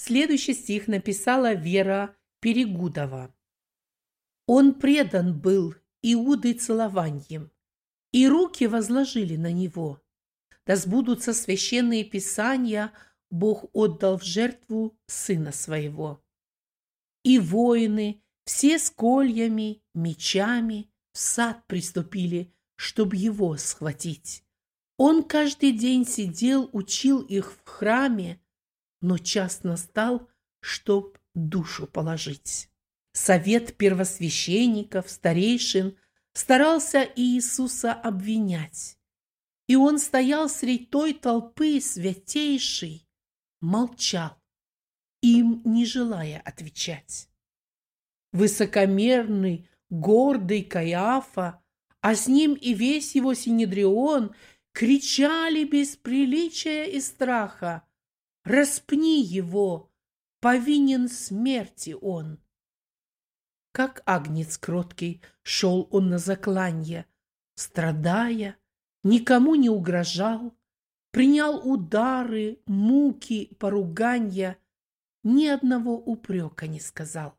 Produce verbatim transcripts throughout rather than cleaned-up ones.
Следующий стих написала Вера Перегудова. Он предан был Иудой целованьем, и руки возложили на него. Да сбудутся священные писания, Бог отдал в жертву Сына Своего. И воины, все с кольями, мечами, в сад приступили, чтоб его схватить. Он каждый день сидел, учил их в храме, но час настал, чтоб душу положить. Совет первосвященников, старейшин старался Иисуса обвинять, и он стоял средь той толпы святейшей, молчал, им не желая отвечать. Высокомерный, гордый Каиафа, а с ним и весь его синедрион кричали без приличия и страха: «Распни его, повинен смерти он!» Как агнец кроткий шел он на закланье, страдая, никому не угрожал, принял удары, муки, поруганья, ни одного упрека не сказал.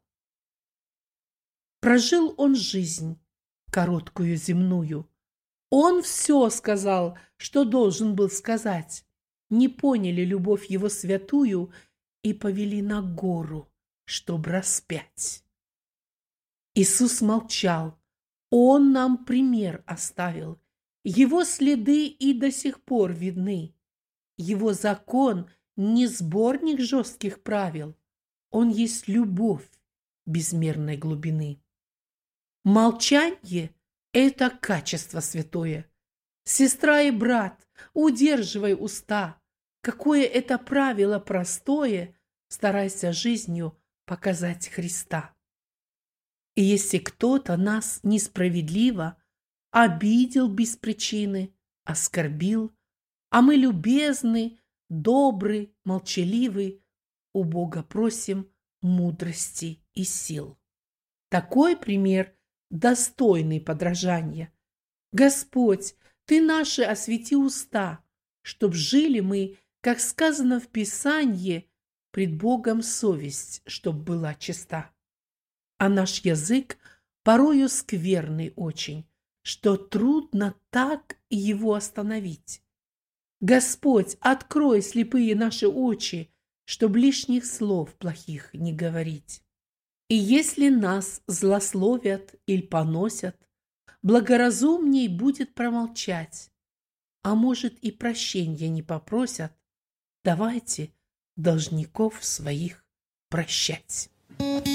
Прожил он жизнь короткую земную. Он все сказал, что должен был сказать. Не поняли любовь его святую и повели на гору, чтоб распять. Иисус молчал, Он нам пример оставил. Его следы и до сих пор видны. Его закон не сборник жестких правил, Он есть любовь безмерной глубины. Молчанье – это качество святое. Сестра и брат, удерживай уста. Какое это правило простое, старайся жизнью показать Христа. И если кто-то нас несправедливо обидел без причины, оскорбил, а мы любезны, добры, молчаливы, у Бога просим мудрости и сил. Такой пример достойный подражания. Господь, Ты наши освети уста, чтоб жили мы, как сказано в Писании, пред Богом совесть, чтоб была чиста. А наш язык порою скверный очень, что трудно так его остановить. Господь, открой слепые наши очи, чтоб лишних слов плохих не говорить. И если нас злословят или поносят, благоразумней будет промолчать, а может и прощения не попросят, давайте должников своих прощать.